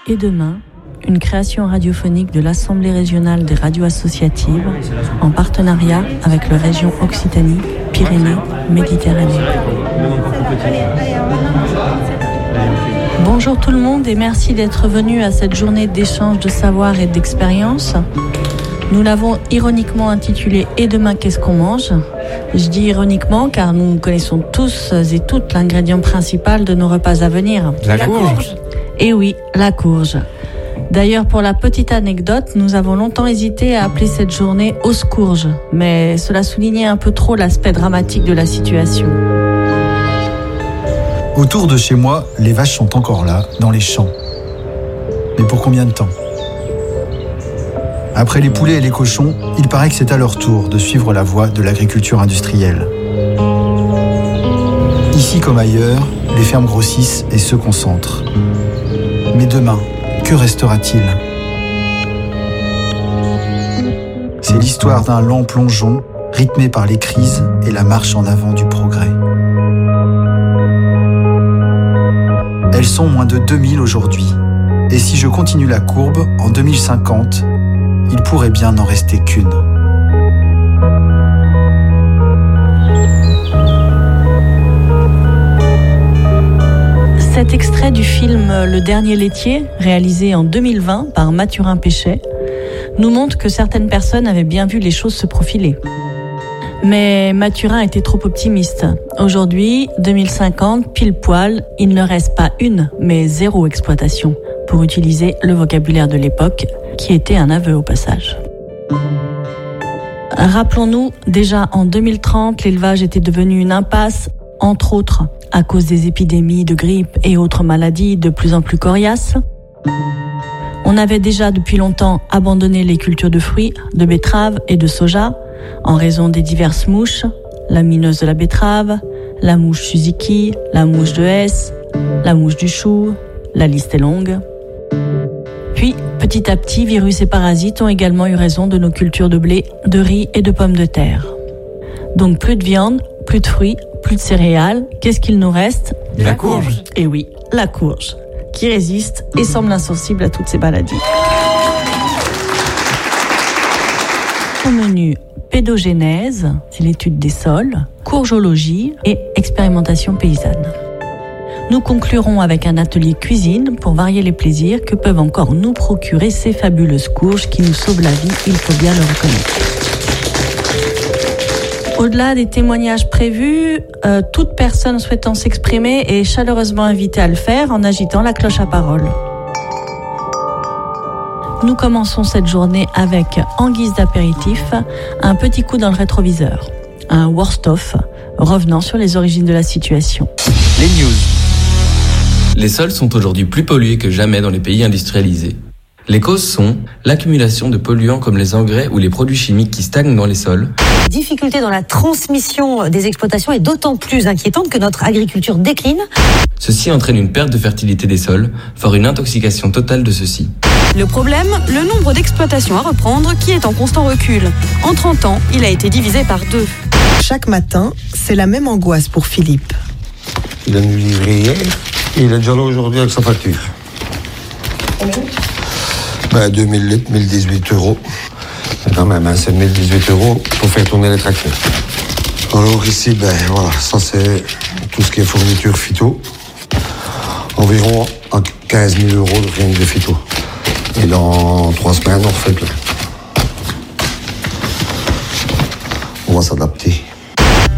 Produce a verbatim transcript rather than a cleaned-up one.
Et demain, une création radiophonique de l'Assemblée régionale des radios associatives en partenariat avec la région Occitanie, Pyrénées, Méditerranée. Bonjour tout le monde et merci d'être venus à cette journée d'échange de savoir et d'expérience. Nous l'avons ironiquement intitulée « Et demain, qu'est-ce qu'on mange ?» Je dis ironiquement car nous connaissons tous et toutes l'ingrédient principal de nos repas à venir. La, la courge. courge. Et oui, la courge. D'ailleurs, pour la petite anecdote, nous avons longtemps hésité à appeler cette journée « Os courge », mais cela soulignait un peu trop l'aspect dramatique de la situation. Autour de chez moi, les vaches sont encore là, dans les champs. Mais pour combien de temps ? Après les poulets et les cochons, il paraît que c'est à leur tour de suivre la voie de l'agriculture industrielle. Ici comme ailleurs, les fermes grossissent et se concentrent. Mais demain, que restera-t-il ? C'est l'histoire d'un lent plongeon, rythmé par les crises et la marche en avant du progrès. Elles sont moins de deux mille aujourd'hui. Et si je continue la courbe, en deux mille cinquante, il pourrait bien n'en rester qu'une. Cet extrait du film Le Dernier Laitier, réalisé en deux mille vingt par Mathurin Péchet, nous montre que certaines personnes avaient bien vu les choses se profiler. Mais Mathurin était trop optimiste. Aujourd'hui, deux mille cinquante, pile poil, il ne reste pas une, mais zéro exploitation, pour utiliser le vocabulaire de l'époque, qui était un aveu au passage. Rappelons-nous, déjà en deux mille trente, l'élevage était devenu une impasse, entre autres à cause des épidémies de grippe et autres maladies de plus en plus coriaces. On avait déjà depuis longtemps abandonné les cultures de fruits, de betteraves et de soja, en raison des diverses mouches, la mineuse de la betterave, la mouche Suzuki, la mouche de Hesse, la mouche du chou, la liste est longue. Puis, petit à petit, virus et parasites ont également eu raison de nos cultures de blé, de riz et de pommes de terre. Donc plus de viande, plus de fruits, plus de céréales. Qu'est-ce qu'il nous reste ? La courge. Et oui, la courge, qui résiste et semble insensible à toutes ces maladies. Au menu, pédogénèse, c'est l'étude des sols, courgeologie et expérimentation paysanne. Nous conclurons avec un atelier cuisine pour varier les plaisirs que peuvent encore nous procurer ces fabuleuses courges qui nous sauvent la vie, il faut bien le reconnaître. Au-delà des témoignages prévus, euh, toute personne souhaitant s'exprimer est chaleureusement invitée à le faire en agitant la cloche à parole. Nous commençons cette journée avec, en guise d'apéritif, un petit coup dans le rétroviseur, un worst-of, revenant sur les origines de la situation. Les news. Les sols sont aujourd'hui plus pollués que jamais dans les pays industrialisés. Les causes sont l'accumulation de polluants comme les engrais ou les produits chimiques qui stagnent dans les sols. La difficulté dans la transmission des exploitations est d'autant plus inquiétante que notre agriculture décline. Ceci entraîne une perte de fertilité des sols, voire une intoxication totale de ceux-ci. Le problème, le nombre d'exploitations à reprendre qui est en constant recul. En trente ans, il a été divisé par deux. Chaque matin, c'est la même angoisse pour Philippe. Il a nous livré hier et il est déjà là aujourd'hui avec sa facture. Ben, deux mille litres, mille dix-huit euros. Mais quand même, hein, c'est mille dix-huit euros pour faire tourner les tracteurs. Alors ici, ben voilà, ça c'est tout ce qui est fourniture phyto. Environ quinze mille euros de rien que de phyto. Et dans trois semaines, on refait plein. On va s'adapter.